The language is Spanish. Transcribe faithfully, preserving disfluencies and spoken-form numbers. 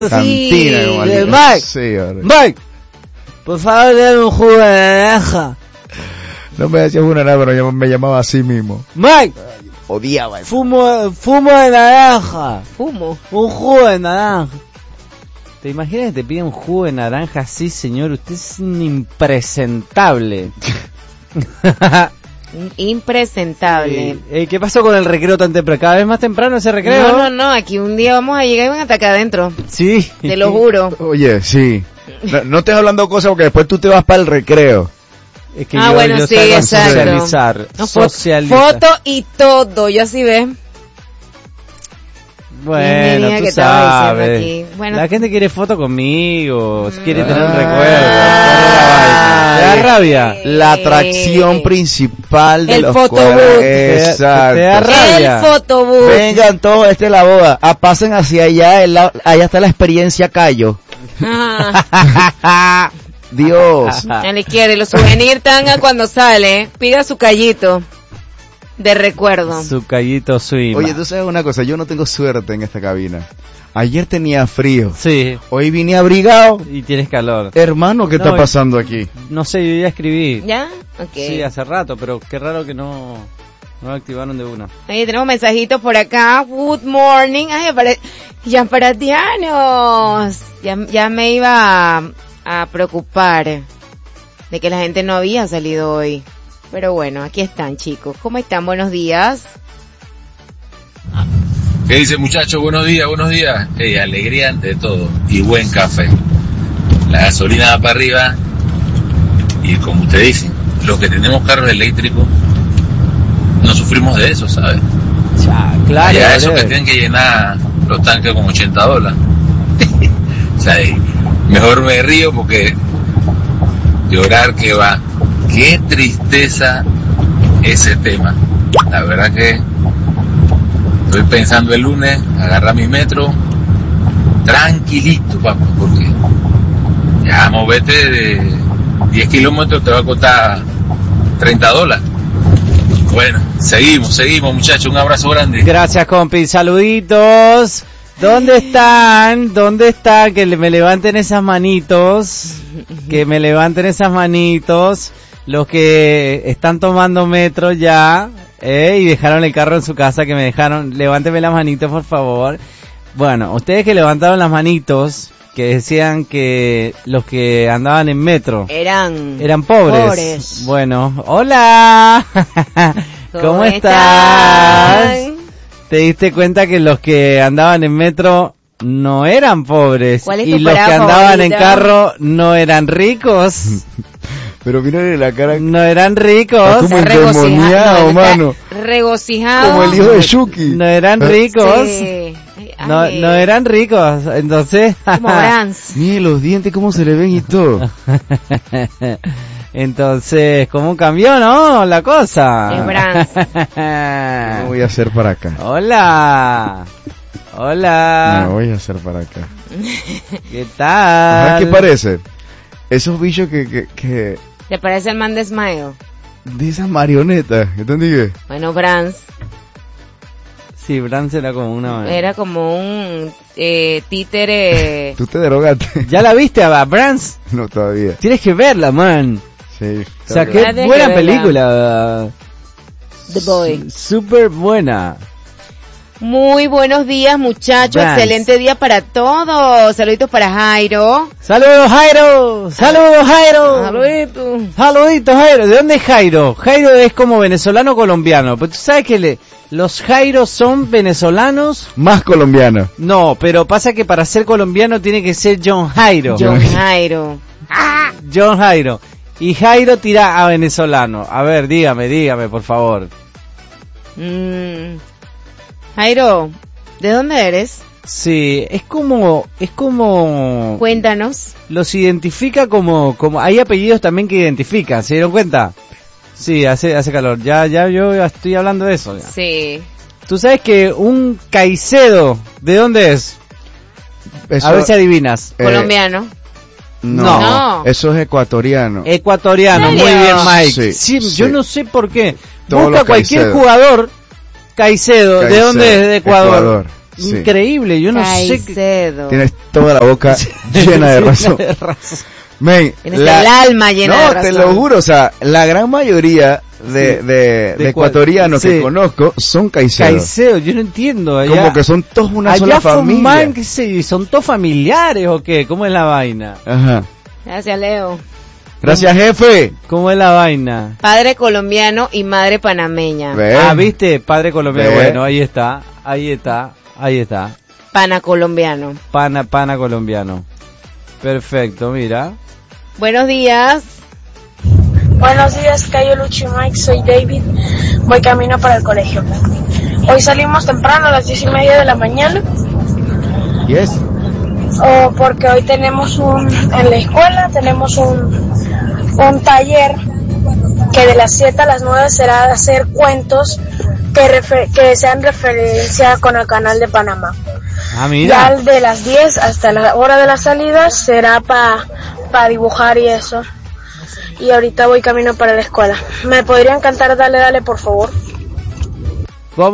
Cantina, sí, como de al- Mike. Sí, ahora. Mike, por favor, dame un jugo de naranja. No me decías una nada, pero yo me llamaba así mismo. Mike, Odiaba eso. fumo, fumo de naranja. Fumo. Un jugo de naranja. ¿Te imaginas que te piden un jugo de naranja así, señor? Usted es un impresentable. Impresentable. Eh, ¿Qué pasó con el recreo tan temprano? ¿Cada vez más temprano ese recreo? No, no, no, aquí un día vamos a llegar y van a atacar adentro. Sí. Te lo juro. Oye, sí. No, no estés hablando cosas porque después tú te vas para el recreo. Es que Ah, yo, bueno, yo sí, salgo a exacto. socializar. No, fo- socializar. foto y todo, yo así ves. Bueno, Mira tú que estaba sabes. diciendo aquí. Bueno. La gente quiere foto conmigo, quiere tener un Ah. recuerdo. ¿Te da rabia? La atracción principal de El los photobooth. cuadros. Te- Exacto. te da rabia. El photobooth. Vengan todos, esta es la boda. Ah, pasen hacia allá, el la- allá está la experiencia Cayo. Ah, Dios. a la izquierda. Y los souvenirs tanga cuando sale, pida su callito de recuerdo. Su callito swim. Oye, tú sabes una cosa, yo no tengo suerte en esta cabina. Ayer tenía frío, Sí, hoy vine abrigado. y tienes calor. Hermano, ¿qué No, está y- pasando aquí? No sé, yo ya escribí. ¿Ya? Ok. Sí, hace rato, pero qué raro que no, no lo activaron de una. Ahí tenemos mensajitos por acá. Good morning. Ay, para, ya paratianos. Ya, ya me iba a, a preocupar de que la gente no había salido hoy. Pero bueno, aquí están, chicos. ¿Cómo están? Buenos días. ¿Qué dice, muchachos? Buenos días, buenos días. Hey, alegría ante todo y buen café. La gasolina va para arriba y como usted dice, los que tenemos carros eléctricos no sufrimos de eso, ¿sabes? Ya, claro. Ya eso que brother. tienen que llenar los tanques con ochenta dólares. O sea, y mejor me río porque llorar que va. Qué tristeza ese tema. La verdad que estoy pensando el lunes agarrar mi metro tranquilito, papá, porque ya moverte de diez kilómetros te va a costar treinta dólares. Bueno, seguimos, seguimos, muchachos, un abrazo grande. Gracias, compi. Saluditos. ¿Dónde están? ¿Dónde están? Que le- me levanten esas manitos. Que me levanten esas manitos. Los que están tomando metro ya. Eh, y dejaron el carro en su casa. Que me dejaron. Levánteme las manitos, por favor. Bueno, ustedes que levantaron las manitos. Que decían que los que andaban en metro Eran. eran pobres. pobres. Bueno, hola. ¿Cómo, estás? están? ¿Te diste cuenta que los que andaban en metro no eran pobres? ¿Cuál es Y tu los que parada andaban en favorita? carro no eran ricos? Pero mírale la cara No eran Está ricos. como Está endemoniado, regocijado, mano. está regocijado. como el hijo de Shuki. No eran ricos. Sí. Ay, No, ay, no eran ricos. Entonces, Como Brans. Mire los dientes cómo se le ven y todo. entonces, ¿cómo cambió, no? La cosa. Es Brans. ¿Qué voy a hacer para acá? Hola. Hola. No voy a hacer para acá. ¿Qué tal? Ajá, ¿qué parece? Esos bichos que, que, que ¿Te parece el man de Smile? de esas marionetas, ¿qué te dije? Bueno, Brans Sí, Brans era como una... era como un eh, títere. ¿Tú te drogaste? ¿Ya la viste a Brans? No, todavía. Tienes que verla, man. Sí. O sea, tengo qué Ya tienes buena que verla. película. The Boy. Súper buena. Muy buenos días, muchachos. Brans. Excelente día para todos. Saluditos para Jairo. ¡Saludos, Jairo! ¡Saludos, Jairo! Saluditos. Saluditos, Jairo. ¿De dónde es Jairo? Jairo es como venezolano colombiano. Pero tú sabes que le- los Jairos son venezolanos. Más colombiano. No, pero pasa que para ser colombiano tiene que ser John Jairo. John Jairo. John Jairo. Y Jairo tira a venezolano. A ver, dígame, dígame, por favor. Mm. Jairo, ¿de dónde eres? Sí, es como, es como, Cuéntanos. los identifica como, como, hay apellidos también que identifican, ¿se dieron cuenta? Sí, hace, hace calor, ya, ya yo estoy hablando de eso. Ya. Sí. Tú sabes que un Caicedo, ¿de dónde es? Eso, A ver si adivinas. eh, Colombiano. no, No. eso es ecuatoriano. Ecuatoriano, ¿En muy serio? bien, Mike. Sí, Sí, yo sí. no sé por qué. Todos Busca los cualquier Caicedo. jugador Caicedo, ¿de Caicedo, dónde es? De Ecuador. Ecuador. Sí. Increíble, yo no sé qué... Caicedo. Tienes toda la boca llena de razón. de razón. Men, Tienes el alma llena de no, razón. te lo juro, o sea, la gran mayoría de, Sí. de, ¿De de cuál? ecuatorianos Sí. que conozco son Caicedo. Caicedo, yo no entiendo. Allá, Como que son todos una allá sola fue un familia. man que se, ¿son todos familiares o qué? ¿Cómo es la vaina? Ajá. Gracias, Leo. Gracias, jefe. ¿Cómo es la vaina? Padre colombiano y madre panameña. Ve. Ah, ¿viste? Padre colombiano. Ve. Bueno, ahí está, ahí está, ahí está. Pana colombiano. Pana, pana colombiano. Perfecto, mira. Buenos días. Buenos días, Cayo Luchi Mike, soy David, voy camino para el colegio. Hoy salimos temprano a las diez y media de la mañana, Yes. o porque hoy tenemos un, en la escuela tenemos un, un taller que de las siete a las nueve será de hacer cuentos que, refer, que sean referencia con el canal de Panamá. Ah, Ya mira. el de las diez hasta la hora de la salida será para pa dibujar y eso. Y ahorita voy camino para la escuela. ¿Me podrían cantar Dale Dale, por favor?